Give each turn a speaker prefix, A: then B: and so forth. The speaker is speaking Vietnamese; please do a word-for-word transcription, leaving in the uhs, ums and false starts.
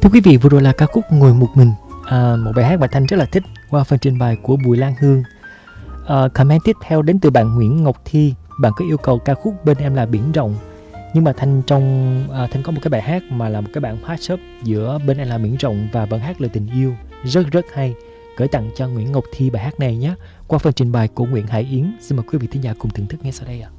A: Thưa quý vị, vừa rồi là ca khúc Ngồi Một Mình, à, một bài hát mà Thanh rất là thích qua phần trình bày của Bùi Lan Hương. À, comment tiếp theo đến từ bạn Nguyễn Ngọc Thi. Bạn có yêu cầu ca khúc Bên Em Là Biển Rộng, nhưng mà Thanh trong à, Thanh có một cái bài hát mà là một cái bản mashup giữa Bên Em Là Biển Rộng và Vẫn Hát Lời Tình Yêu rất rất hay, gửi tặng cho Nguyễn Ngọc Thi bài hát này nhé, qua phần trình bày của Nguyễn Hải Yến. Xin mời quý vị thính giả cùng thưởng thức ngay sau đây ạ.